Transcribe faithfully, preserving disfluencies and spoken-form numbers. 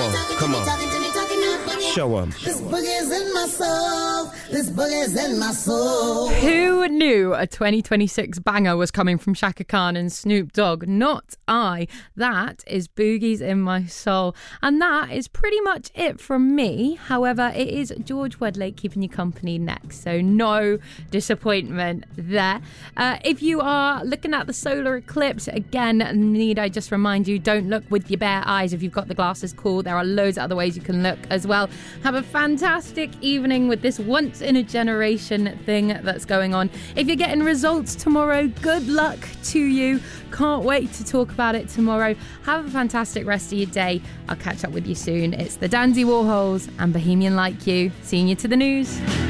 on, come on. Show 'em. This boogie's in my soul. This boogie's in my soul. Who knew a twenty twenty-six banger was coming from Shaka Khan and Snoop Dogg? Not I. That is Boogie's in My Soul. And that is pretty much it from me. However, it is George Wedlake keeping you company next. So no disappointment there. Uh, if you are looking at the solar eclipse, again, need I just remind you, don't look with your bare eyes. If you've got the glasses, cool. There are loads of other ways you can look as well. Have a fantastic evening with this once in a generation thing that's going on. If you're getting results tomorrow, good luck to you. Can't wait to talk about it tomorrow. Have a fantastic rest of your day. I'll catch up with you soon. It's the Dandy Warhols and Bohemian Like You. Seeing you to the news.